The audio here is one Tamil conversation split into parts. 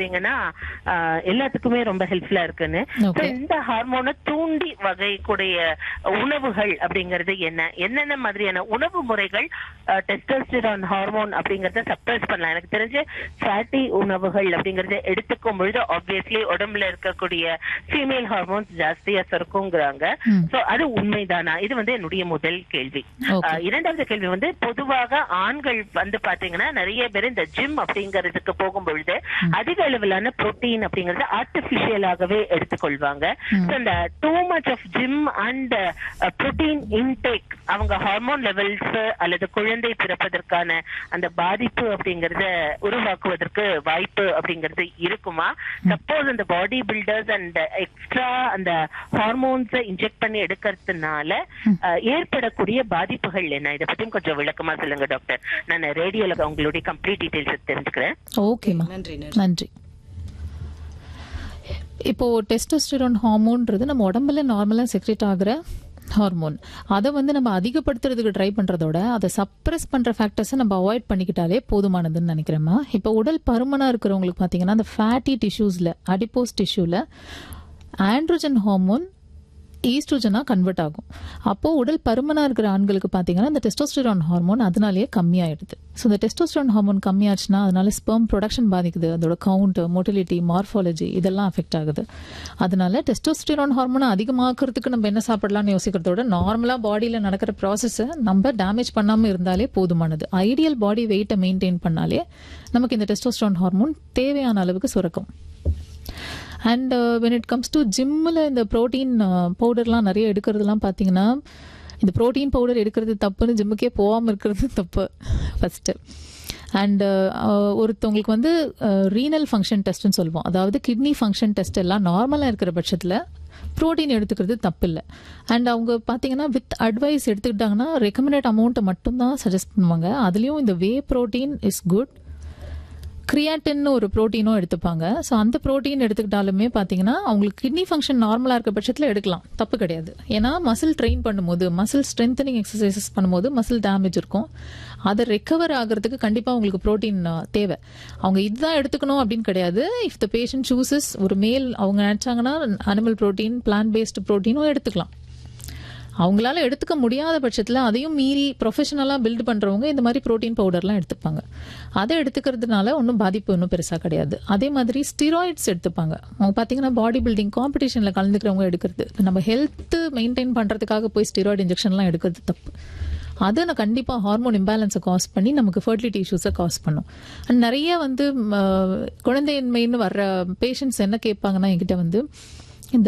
பாத்தீங்கன்னா எல்லாத்துக்குமே ரொம்ப ஹெல்ப்ஃபுல்லா இருக்குன்னு. இந்த ஹார்மோனை தூண்டி வகை கூடிய உணவுகள் அப்படிங்கிறது என்னென்ன மாதிரியான உணவு முறைகள் டெஸ்டோஸ்டெரான் ஹார்மோன் அப்படிங்கறத சப்ரஸ் பண்ணலாம்? எனக்கு தெரிஞ்சு ஃபேட்டி உணவுகள் அப்படிங்கறத எடுத்துக்கும் பொழுது ஆப்வியஸ்லி உடம்புல இருக்கக்கூடிய ஃபீமேல் ஹார்மோன்ஸ் ஜாஸ்தியா சுரக்குங்கிறாங்க. சோ அது உண்மைதானா? இது என்னுடைய முதல் கேள்வி. இரண்டாவது கேள்வி பொதுவாக ஆண்கள் பாத்தீங்கன்னா நிறைய பேர் இந்த ஜிம் அப்படிங்கறதுக்கு போகும் பொழுது அதிக அளவிலான புரோட்டீன் அப்படிங்கறது ஆர்டிபிஷியலாகவே எடுத்துக்கொள்வாங்க. இந்த too much of gym and protein intake அவங்க ஹார்மோன் லெவல்ஸ் அல்லது குழந்தை பிறப்பதற்கான அந்த பாதிப்பு அப்படிங்கறத உருவாக்குவதற்கு வாய்ப்பு அப்படிங்கிறது இருக்குமா? சப்போஸ் அந்த பாடி பில்டர்ஸ் அண்ட் எக்ஸ்ட்ரா அந்த ஹார்மோன்ஸை இன்ஜெக்ட் பண்ணி எடுக்கிறதுனால ஏற்படக்கூடிய பாதிப்புகள் என்ன? இதை பத்தியும் கொஞ்சம் விளக்கமா சொல்லுங்க டாக்டர். நான் ரேடியோல உங்களுடைய கம்ப்ளீட் டீடைல்ஸ் தெரிஞ்சுக்கிறேன். ஓகேமா, நன்றி. இப்போ டெஸ்டோஸ்டெரான் ஹார்மோன்றது நம்ம உடம்புல நார்மலா செக்ரேட் ஆகுற ஹார்மோன். அதை நம்ம அதிகப்படுத்துறதுக்கு ட்ரை பண்றதோட அதை சப்ரஸ் பண்ற ஃபேக்டர்ஸை நம்ம அவாய்ட் பண்ணிக்கிட்டாலே போதுமானதுன்னு நினைக்கிறேம்மா. இப்போ உடல் பருமனா இருக்கிறவங்களுக்கு பாத்தீங்கன்னா அந்த fatty டிஷ்யூஸ்ல adipose டிஷ்யூல androgen hormone ஈஸ்ட்ரோஜனா convert ஆகும். அப்போ உடல் பருமனா இருக்கிற ஆண்களுக்கு பாத்தீங்கன்னா இந்த டெஸ்டோஸ்டெரான் ஹார்மோன் அதனாலேயே கம்மியாயிடுது. ஸோ இந்த டெஸ்டோஸ்டெரான் ஹார்மோன் கம்மியாச்சுன்னா அதனால ஸ்பெர்ம் ப்ரொடக்ஷன் பாதிக்குது, அதோட கவுண்ட், மோட்டிலிட்டி, மார்ஃபாலஜி இதெல்லாம் அஃபெக்ட் ஆகுது. அதனால டெஸ்டோஸ்டெரான் ஹார்மோனை அதிகமாக்குறதுக்கு நம்ம என்ன சாப்பிடலாம்னு யோசிக்கிறதோட நார்மலா பாடியில நடக்கிற ப்ராசஸை நம்ம டேமேஜ் பண்ணாம இருந்தாலே போதுமானது. ஐடியல் பாடி வெயிட்டை மெயின்டைன் பண்ணாலே நமக்கு இந்த டெஸ்டோஸ்டெரான் ஹார்மோன் தேவையான அளவுக்கு சுரக்கும். And when it comes to ஜிம்மில் இந்த ப்ரோட்டீன் பவுடர்லாம் நிறைய எடுக்கிறதுலாம் பார்த்தீங்கன்னா இந்த ப்ரோட்டீன் பவுடர் எடுக்கிறது தப்புன்னு ஜிம்முக்கே போகாமல் இருக்கிறது தப்பு ஃபஸ்ட்டு. அண்ட் ஒருத்தவங்களுக்கு ரீனல் ஃபங்க்ஷன் டெஸ்ட்னு சொல்லுவோம், அதாவது கிட்னி ஃபங்க்ஷன் டெஸ்ட் எல்லாம் நார்மலாக இருக்கிற பட்சத்தில் ப்ரோட்டீன் எடுத்துக்கிறது தப்பு இல்லை. அண்ட் அவங்க பார்த்தீங்கன்னா வித் அட்வைஸ் எடுத்துக்கிட்டாங்கன்னா ரெக்கமெண்டட் அமௌண்ட்டை மட்டும்தான் சஜஸ்ட் பண்ணுவாங்க. அதுலேயும் இந்த whey protein is good. Creatine ஒரு ப்ரோட்டீனும் எடுத்துப்பாங்க. ஸோ அந்த ப்ரோட்டீன் எடுத்துக்கிட்டாலுமே பார்த்தீங்கன்னா அவங்களுக்கு கிட்னி ஃபங்க்ஷன் நார்மலாக இருக்க பட்சத்தில் எடுக்கலாம், தப்பு கிடையாது. ஏன்னா மசில் ட்ரெயின் பண்ணும்போது, மசில் ஸ்ட்ரென்தனிங் எக்ஸசைசஸ் பண்ணும்போது மசில் டேமேஜ் இருக்கும். அதை ரெக்கவர் ஆகிறதுக்கு கண்டிப்பாக அவங்களுக்கு ப்ரோட்டீன் தேவை. அவங்க இதுதான் எடுத்துக்கணும் அப்படின்னு கிடையாது. இஃப் த பேஷண்ட் சூசஸ் ஒரு மேல் அவங்க நினைச்சாங்கன்னா அனிமல் ப்ரோட்டீன், பிளான்ட் பேஸ்டு ப்ரோட்டீனும் எடுத்துக்கலாம். அவங்களால எடுத்துக்க முடியாத பட்சத்தில் அதையும் மீறி ப்ரொஃபஷனலாக பில்ட் பண்ணுறவங்க இந்த மாதிரி ப்ரோட்டீன் பவுடர்லாம் எடுத்துப்பாங்க. அதை எடுத்துக்கிறதுனால ஒன்றும் பாதிப்பு ஒன்றும் பெருசாக கிடையாது. அதே மாதிரி ஸ்டீராய்ட்ஸ் எடுத்துப்பாங்க. அவங்க பார்த்தீங்கன்னா பாடி பில்டிங் காம்படிஷனில் கலந்துக்கிறவங்க எடுக்கிறது. நம்ம ஹெல்த் மெயின்டைன் பண்ணுறதுக்காக போய் ஸ்டீராய்டு இன்ஜெக்ஷன்லாம் எடுக்கிறது தப்பு. அதை நான் கண்டிப்பாக ஹார்மோன் இம்பேலன்ஸை காஸ் பண்ணி நமக்கு ஃபர்டிலிட்டி இஷ்யூஸை காஸ் பண்ணும். அண்ட் நிறைய குழந்தையின்மைன்னு வர்ற பேஷண்ட்ஸ் என்ன கேட்பாங்கன்னா என்கிட்ட இந்த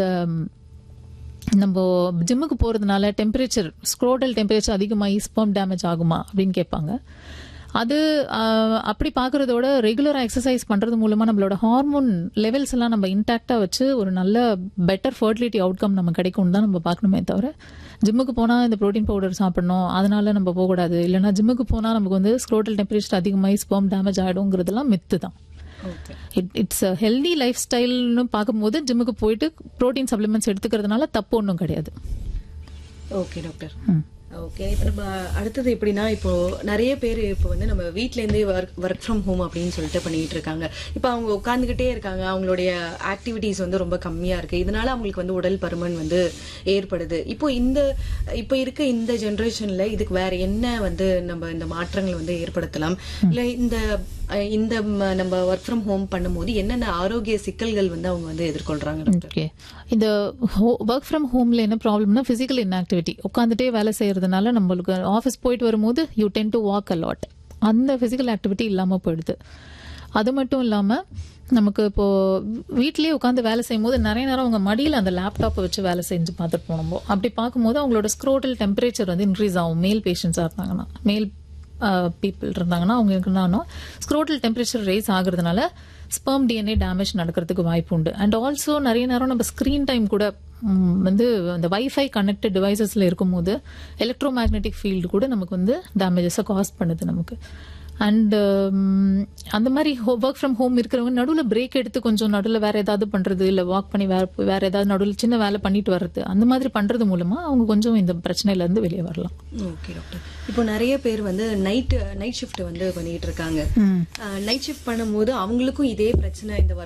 நம்ம ஜிம்முக்கு போகிறதுனால டெம்பரேச்சர், ஸ்க்ரோடல் டெம்பரேச்சர் அதிகமாகி ஸ்பெர்ம் டேமேஜ் ஆகுமா அப்படின்னு கேட்பாங்க. அது அப்படி பார்க்குறதோட ரெகுலராக எக்ஸசைஸ் பண்ணுறது மூலமாக நம்மளோட ஹார்மோன் லெவல்ஸ் எல்லாம் நம்ம இன்டாக்டாக வச்சு ஒரு நல்ல பெட்டர் ஃபர்டிலிட்டி அவுட்கம் நம்ம கிடைக்கும் தான் நம்ம பார்க்கணுமே தவிர ஜிம்முக்கு போனால் இந்த ப்ரோட்டீன் பவுடர் சாப்பிடணும் அதனால நம்ம போகக்கூடாது, இல்லைனா ஜிம்முக்கு போனால் நமக்கு ஸ்க்ரோடல் டெம்பரேச்சர் அதிகமாகி ஸ்பெர்ம் டேமேஜ் ஆகிடுங்கிறதுலாம் மித்து தான். இட்ஸ் ஹெல்தி லைஃப் ஸ்டைல்னு பார்க்கும்போது ஜிம்முக்கு போயிட்டு ப்ரோட்டீன் சப்ளிமெண்ட்ஸ் எடுத்துக்கிறதுனால தப்பு ஒன்றும் கிடையாது. Okay doctor. ஓகே, இப்போ நம்ம அடுத்தது எப்படின்னா, இப்போ நிறைய பேர் இப்போ நம்ம வீட்ல இருந்தே ஒர்க் ஃப்ரம் ஹோம் அப்படின்னு சொல்லிட்டு பண்ணிட்டு இருக்காங்க. இப்போ அவங்க உட்காந்துக்கிட்டே இருக்காங்க, அவங்களுடைய ஆக்டிவிட்டிஸ் ரொம்ப கம்மியா இருக்கு. இதனால அவங்களுக்கு உடல் பருமன் ஏற்படுது. இப்போ இருக்க இந்த ஜெனரேஷன்ல இதுக்கு வேற என்ன நம்ம இந்த மாற்றங்கள் ஏற்படுத்தலாம்? இல்ல இந்த நம்ம ஒர்க் ஃப்ரம் ஹோம் பண்ணும்போது என்னென்ன ஆரோக்கிய சிக்கல்கள் அவங்க எதிர்கொள்றாங்க? ஓகே, இந்த ஒர்க் ஃப்ரம் ஹோம்ல என்ன ப்ராப்ளம்னா பிசிக்கல் இன்ஆக்டிவிட்டி, உட்காந்துட்டே வேலை செய்யறதுனால நம்மளுக்கு ஆஃபீஸ் போயிட்டு வரும்போது you ten to walk a lot, அந்த பிசிக்கல் ஆக்டிவிட்டி இல்லாமல் போயிடுது. அது மட்டும் இல்லாமல் நமக்கு இப்போ வீட்லயே உட்காந்து வேலை செய்யும் போது நிறைய நேரம் அவங்க மடியில் அந்த லேப்டாப்பை வச்சு வேலை செஞ்சு பார்த்துட்டு போனோம். அப்படி பார்க்கும்போது அவங்களோட ஸ்க்ரோட்டல் டெம்பரேச்சர் இன்க்ரீஸ் ஆகும். மேல் பேஷண்ட்ஸாக இருந்தாங்கன்னா, மேல் பீப்புள் இருந்தாங்கன்னா அவங்களுக்கு என்னன்னா scrotal temperature rice ஆகுறதுனால sperm DNA damage நடக்கிறதுக்கு வாய்ப்பு உண்டு. அண்ட் ஆல்சோ நிறைய நேரம் நம்ம ஸ்க்ரீன் டைம் கூட அந்த வைஃபை கனெக்டட் டிவைசஸ்ல இருக்கும்போது எலக்ட்ரோ மேக்னெட்டிக் ஃபீல்டு கூட நமக்கு டேமேஜஸை காஸ் பண்ணுது நமக்கு. அண்ட் அந்த மாதிரி ஒர்க் ஃப்ரம் ஹோம் இருக்கிறவங்க நடுவில் பிரேக் எடுத்து கொஞ்சம் நடுவில் வேற ஏதாவது பண்றது, இல்லை வாக் பண்ணி வேற ஏதாவது நடுவில் சின்ன வேலை பண்ணிட்டு வர்றது, அந்த மாதிரி பண்றது மூலமா அவங்க கொஞ்சம் இந்த பிரச்சனையில இருந்து வெளியே வரலாம். Okay doctor. இப்போ நிறைய பேர் நைட் ஷிஃப்ட் பண்ணிட்டு இருக்காங்க. நைட் ஷிஃப்ட் பண்ணும்போது அவங்களுக்கும் இதே பிரச்சனை, இந்த